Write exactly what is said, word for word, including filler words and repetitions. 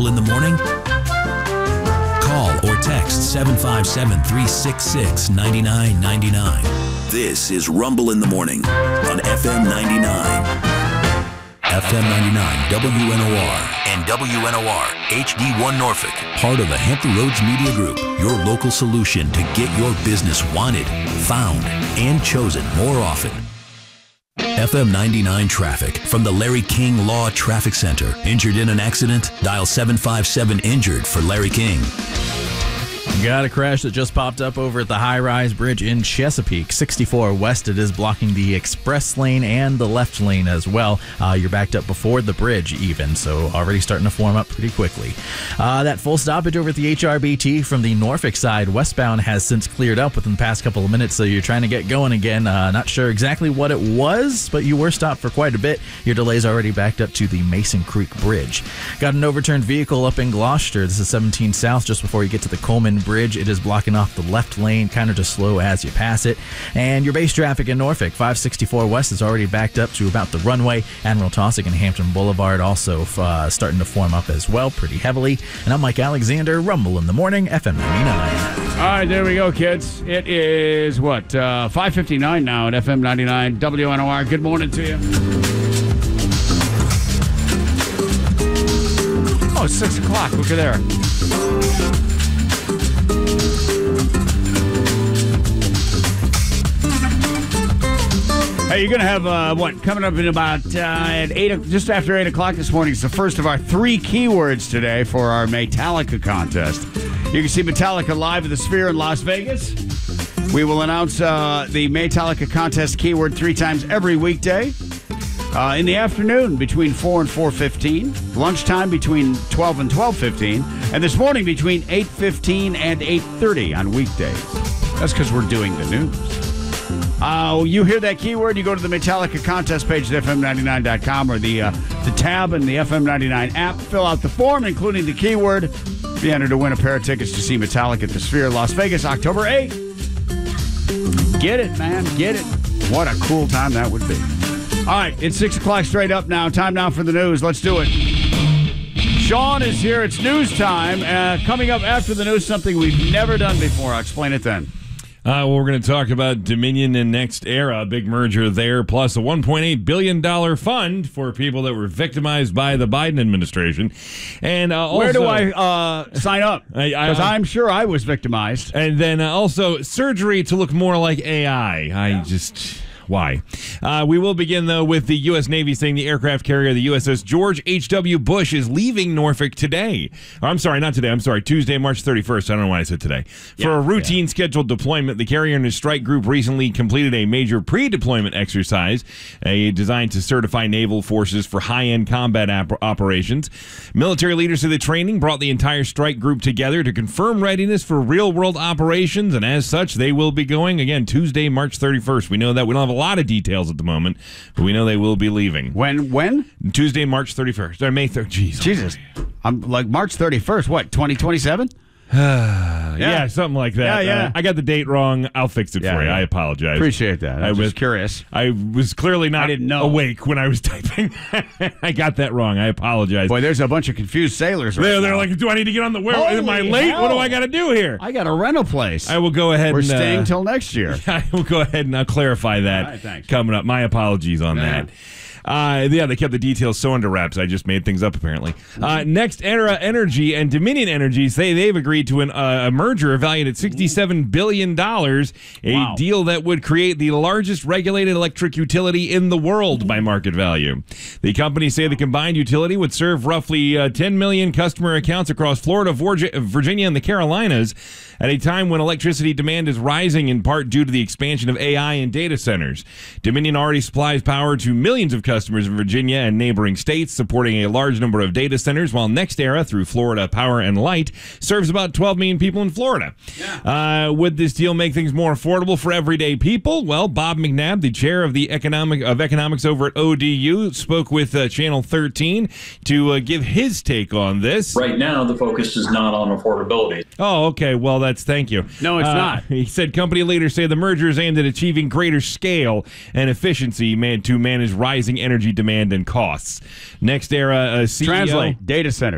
Rumble in the Morning? Call or text seven five seven, three six six, nine nine nine nine. This is Rumble in the Morning on F M ninety-nine. F M ninety-nine W N O R and W N O R H D one Norfolk, part of the Hampton Roads Media Group, your local solution to get your business wanted, found, and chosen more often. F M ninety-nine traffic from the Larry King Law Traffic Center. Injured in an accident? Dial seven five seven injured for Larry King. Got a crash that just popped up over at the high-rise bridge in Chesapeake. sixty-four West, it is blocking the express lane and the left lane as well. Uh, you're backed up before the bridge even, so already starting to form up pretty quickly. Uh, that full stoppage over at the H R B T from the Norfolk side westbound has since cleared up within the past couple of minutes, so you're trying to get going again. Uh, not sure exactly what it was, but you were stopped for quite a bit. Your delay's already backed up to the Mason Creek Bridge. Got an overturned vehicle up in Gloucester. This is seventeen South, just before you get to the Coleman Bridge. It is blocking off the left lane, kind of just slow as you pass it. And your base traffic in Norfolk, five sixty-four West, is already backed up to about the runway. Admiral Taussig and Hampton Boulevard also uh, starting to form up as well, pretty heavily. And I'm Mike Alexander, Rumble in the Morning, F M ninety-nine. All right, there we go, kids. It is, what, uh, five fifty-nine now at F M ninety-nine W N O R. Good morning to you. Oh, it's six o'clock. Look at there. Hey, you're going to have, uh, what, coming up in about uh, at eight, just after eight o'clock this morning. It's the first of our three keywords today for our Metallica contest. You can see Metallica live at the Sphere in Las Vegas. We will announce uh, the Metallica contest keyword three times every weekday. Uh, in the afternoon between four and four fifteen. Lunchtime between twelve and twelve fifteen. And this morning between eight fifteen and eight thirty on weekdays. That's because we're doing the news. Uh, you hear that keyword, you go to the Metallica contest page at F M ninety-nine dot com or the uh, the tab in the F M ninety-nine app. Fill out the form, including the keyword. Be entered to win a pair of tickets to see Metallica at the Sphere, Las Vegas, October eighth. Get it, man. Get it. What a cool time that would be. All right, it's six o'clock straight up now. Time now for the news. Let's do it. Sean is here. It's news time. Uh, coming up after the news, something we've never done before. I'll explain it then. Uh, well, we're going to talk about Dominion and NextEra, a big merger there, plus a one point eight billion dollars fund for people that were victimized by the Biden administration. And uh, also, where do I uh, sign up? Because I'm sure I was victimized. And then uh, also surgery to look more like A I. I yeah. just... Why? Uh, we will begin, though, with the U S. Navy saying the aircraft carrier, the U S S George H W. Bush, is leaving Norfolk today. Or, I'm sorry, not today. I'm sorry, Tuesday, March thirty-first. I don't know why I said today. Yeah, For a routine yeah. scheduled deployment, the carrier and his strike group recently completed a major pre-deployment exercise a, designed to certify naval forces for high-end combat op- operations. Military leaders say the training brought the entire strike group together to confirm readiness for real-world operations, and as such, they will be going, again, Tuesday, March thirty-first. We know that we don't have a lot of details at the moment, but we know they will be leaving. When? When? Tuesday, March thirty-first. Or May third. Jeez. Jesus. I'm like March thirty-first. What, twenty twenty-seven? yeah. yeah, something like that. Yeah, yeah. Uh, I got the date wrong. I'll fix it yeah, for you. yeah. I apologize. Appreciate that. I, I was just curious. I was clearly not I didn't know. awake when I was typing. I got that wrong. I apologize. Boy, there's a bunch of confused sailors right they're, now. They're like, do I need to get on the where? Am I late? Hell. What do I got to do here? I got a rental place. I will go ahead We're and... We're staying uh, till next year. I will go ahead and I'll clarify that right, thanks. coming up. My apologies on yeah. that. Uh, yeah, they kept the details so under wraps. I just made things up, apparently. Uh, NextEra Energy and Dominion Energy say they've agreed to an, uh, a merger valued at sixty-seven billion dollars, a wow. deal that would create the largest regulated electric utility in the world by market value. The companies say the combined utility would serve roughly uh, ten million customer accounts across Florida, Virginia, and the Carolinas at a time when electricity demand is rising in part due to the expansion of A I and data centers. Dominion already supplies power to millions of customers in Virginia and neighboring states, supporting a large number of data centers, while NextEra, through Florida Power and Light, serves about twelve million people in Florida. Yeah. Uh, would this deal make things more affordable for everyday people? Well, Bob McNabb, the chair of the economic of economics over at O D U, spoke with uh, Channel thirteen to uh, give his take on this. Right now, the focus is not on affordability. Oh, okay. Well, that's thank you. No, it's uh, not. He said company leaders say the merger is aimed at achieving greater scale and efficiency man, to manage rising energy demand and costs. NextEra uh, C E O... Translate, data center.